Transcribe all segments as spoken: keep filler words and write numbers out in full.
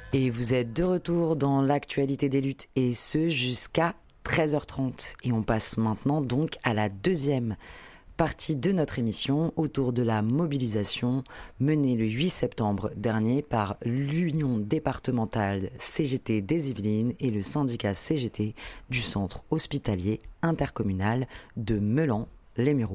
Et vous êtes de retour dans l'actualité des luttes, et ce jusqu'à treize heures trente. Et on passe maintenant donc à la deuxième partie de notre émission autour de la mobilisation menée le huit septembre dernier par l'Union départementale C G T des Yvelines et le syndicat C G T du centre hospitalier intercommunal de Meulan-les-Mureaux.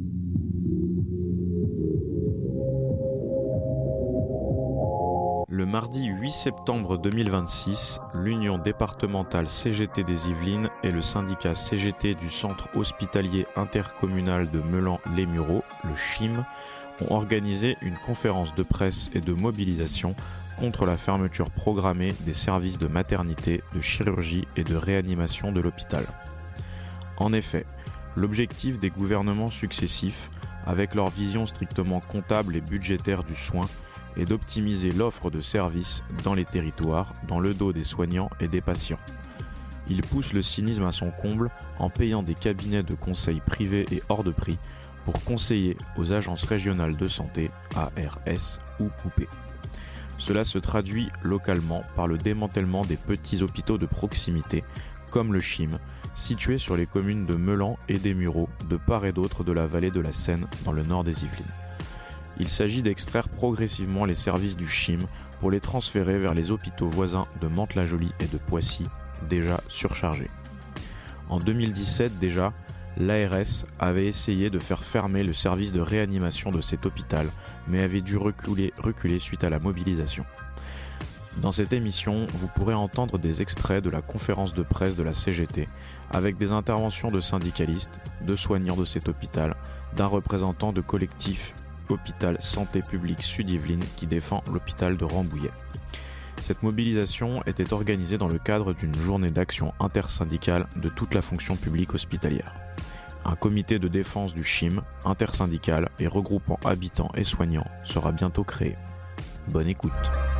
Le mardi huit septembre deux mille vingt-six, l'Union départementale C G T des Yvelines et le syndicat C G T du centre hospitalier intercommunal de Meulan-les-Mureaux, le C H I M, ont organisé une conférence de presse et de mobilisation contre la fermeture programmée des services de maternité, de chirurgie et de réanimation de l'hôpital. En effet, l'objectif des gouvernements successifs, avec leur vision strictement comptable et budgétaire du soin, et d'optimiser l'offre de services dans les territoires, dans le dos des soignants et des patients. Il pousse le cynisme à son comble en payant des cabinets de conseil privés et hors de prix pour conseiller aux agences régionales de santé, A R S ou Coupé. Cela se traduit localement par le démantèlement des petits hôpitaux de proximité, comme le C H I M, situés sur les communes de Meulan et des Mureaux, de part et d'autre de la vallée de la Seine, dans le nord des Yvelines. Il s'agit d'extraire progressivement les services du C H I M pour les transférer vers les hôpitaux voisins de Mantes-la-Jolie et de Poissy, déjà surchargés. En deux mille dix-sept déjà, l'A R S avait essayé de faire fermer le service de réanimation de cet hôpital, mais avait dû reculer, reculer suite à la mobilisation. Dans cette émission, vous pourrez entendre des extraits de la conférence de presse de la C G T, avec des interventions de syndicalistes, de soignants de cet hôpital, d'un représentant de collectif Hôpital Santé Publique Sud-Yvelines qui défend l'hôpital de Rambouillet. Cette mobilisation était organisée dans le cadre d'une journée d'action intersyndicale de toute la fonction publique hospitalière. Un comité de défense du C H I M, intersyndical et regroupant habitants et soignants, sera bientôt créé. Bonne écoute.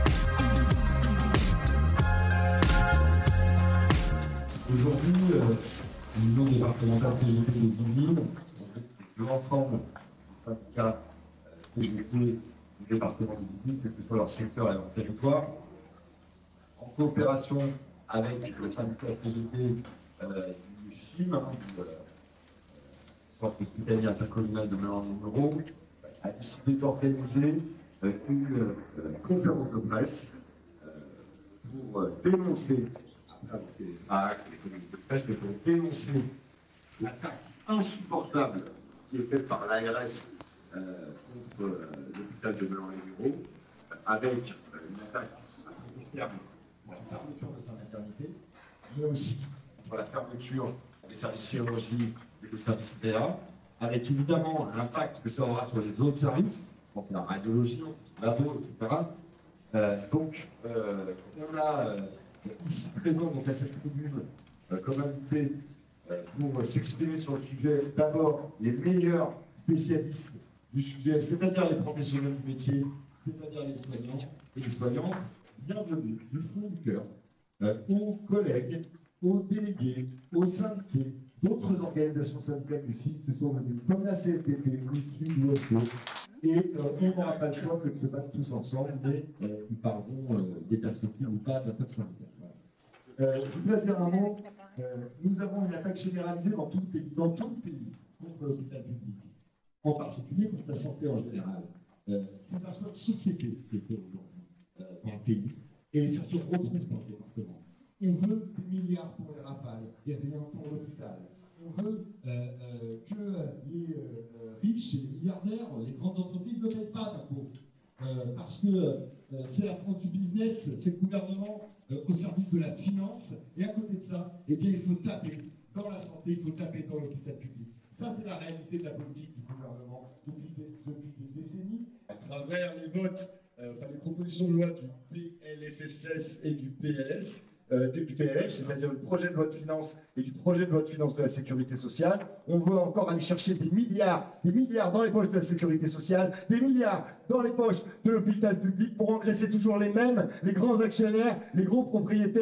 Aujourd'hui, euh, l'Union départementale C G T des Yvelines, l'ensemble des syndicats C G T du département des Yvelines, quel que soit leur secteur et leur territoire, en coopération avec le syndicat C G T euh, du C H I M, hein, du euh, centre hospitalier intercommunal de Meulan-les-Mureaux, a décidé d'organiser euh, une euh, conférence de presse euh, pour euh, dénoncer, après les actes, les communiqués de presse, mais pour dénoncer l'attaque insupportable qui est faite par l'A R S Euh, contre euh, l'hôpital de Meulan-les-Mureaux, euh, avec euh, une attaque terme pour la fermeture de sa maternité, mais aussi pour la fermeture des services chirurgie et des services P A, avec évidemment l'impact que ça aura sur les autres services, je pense à la radiologie, labo, et cetera. Euh, donc, euh, on a euh, ici présent donc, à cette tribune euh, comme invité euh, pour s'exprimer sur le sujet, d'abord les meilleurs spécialistes du sujet, c'est-à-dire les professionnels du métier, c'est-à-dire les soignants et les soignantes. Bienvenue du fond du cœur euh, aux collègues, aux délégués, aux syndiqués, d'autres organisations syndicales du C I C qui sont venus, comme la C F T T, le Sud, l'U F O. Et euh, on n'aura pas le choix que de se battre tous ensemble, mais euh, nous parlons euh, des perspectives ou pas de l'attaque syndicale. Voilà. Euh, je vous laisse dire un mot. Euh, nous avons une attaque généralisée dans tout le pays, dans tout le pays contre l'hôpital public. En particulier contre la santé en général. Euh, c'est un choix de société qui est fait aujourd'hui euh, dans le pays, et ça se retrouve dans le département. On veut des milliards pour les rafales, et rien pour l'hôpital. On veut euh, euh, que les euh, riches et les milliardaires, les grandes entreprises ne payent pas d'impôts. Euh, parce que euh, c'est la France du business, c'est le gouvernement euh, au service de la finance, et à côté de ça, eh bien, il faut taper dans la santé, il faut taper dans l'hôpital public. Ça, c'est la réalité de la politique du gouvernement depuis des, depuis des décennies. À travers les votes, euh, enfin les propositions de loi du P L F S S et du P L S, euh, du P L F, c'est-à-dire le projet de loi de finances et du projet de loi de finances de la sécurité sociale, on veut encore aller chercher des milliards, des milliards dans les poches de la sécurité sociale, des milliards dans les poches de l'hôpital public pour engraisser toujours les mêmes, les grands actionnaires, les gros propriétaires,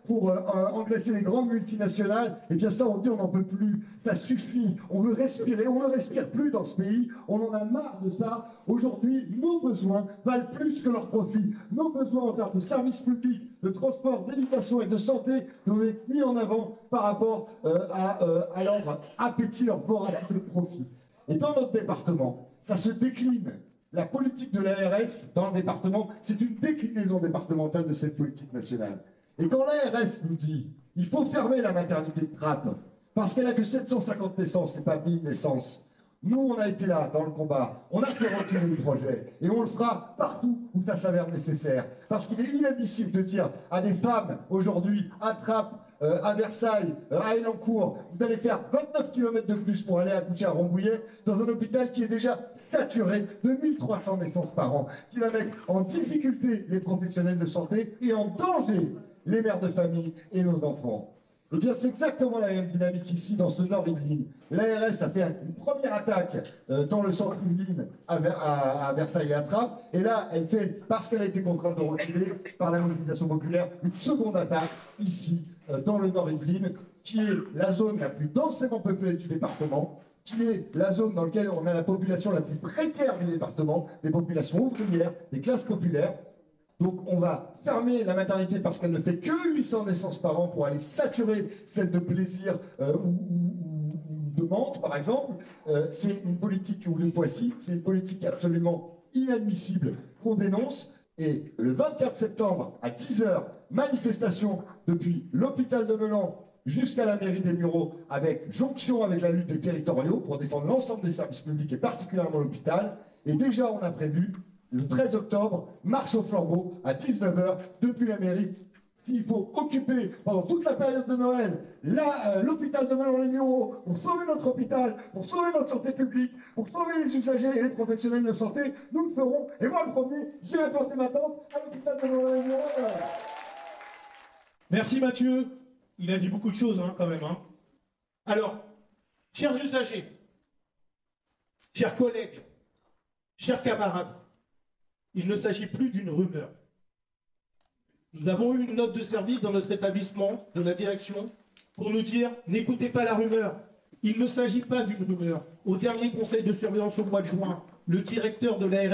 pour euh, engraisser les grandes multinationales, eh bien ça on dit on n'en peut plus, ça suffit, on veut respirer, on ne respire plus dans ce pays, on en a marre de ça. Aujourd'hui, nos besoins valent plus que leurs profits. Nos besoins en termes de services publics, de transport, d'éducation et de santé doivent être mis en avant par rapport euh, à, euh, à leur appétit, leur voracité de profit. Et dans notre département, ça se décline. La politique de l'A R S dans le département, c'est une déclinaison départementale de cette politique nationale. Et quand l'A R S nous dit il faut fermer la maternité de Trappes parce qu'elle n'a que sept cent cinquante naissances, c'est pas mille naissances. Nous, on a été là dans le combat, on a fait reculer le projet et on le fera partout où ça s'avère nécessaire. Parce qu'il est inadmissible de dire à des femmes aujourd'hui à Trappes, Euh, à Versailles, euh, à Elancourt, vous allez faire vingt-neuf kilomètres de plus pour aller accoucher à Rambouillet dans un hôpital qui est déjà saturé de mille trois cents naissances par an, qui va mettre en difficulté les professionnels de santé et en danger les mères de famille et nos enfants. Eh bien, c'est exactement la même dynamique ici, dans ce Nord Yvelines. L'A R S a fait une première attaque euh, dans le centre Yvelines à, à, à Versailles et à Trappes, et là, elle fait, parce qu'elle a été contrainte de reculer par la mobilisation populaire, une seconde attaque ici, euh, dans le Nord Yvelines, qui est la zone la plus densément peuplée du département, qui est la zone dans laquelle on a la population la plus précaire du département, des populations ouvrières, des classes populaires. Donc on va fermer la maternité parce qu'elle ne fait que huit cents naissances par an pour aller saturer celle de plaisir euh, ou, ou, ou de menthe, par exemple. Euh, c'est une politique, ou de Poissy, c'est une politique absolument inadmissible qu'on dénonce. Et le vingt-quatre septembre à dix heures, manifestation depuis l'hôpital de Melan jusqu'à la mairie des Mureaux, avec jonction avec la lutte des territoriaux pour défendre l'ensemble des services publics et particulièrement l'hôpital. Et déjà on a prévu le treize octobre, marche au flambeau à dix-neuf heures depuis la mairie. S'il faut occuper pendant toute la période de Noël euh, l'hôpital de Melan-les-Mureaux pour sauver notre hôpital, pour sauver notre santé publique, pour sauver les usagers et les professionnels de santé, nous le ferons. Et moi le premier, j'irai porter ma tente à l'hôpital de Melan-les-Mureaux. Merci Mathieu. Il a dit beaucoup de choses hein, quand même. Hein. Alors, chers usagers, chers collègues, chers camarades, il ne s'agit plus d'une rumeur. Nous avons eu une note de service dans notre établissement, de la direction, pour nous dire « n'écoutez pas la rumeur ». Il ne s'agit pas d'une rumeur. Au dernier conseil de surveillance au mois de juin, le directeur de l'A R S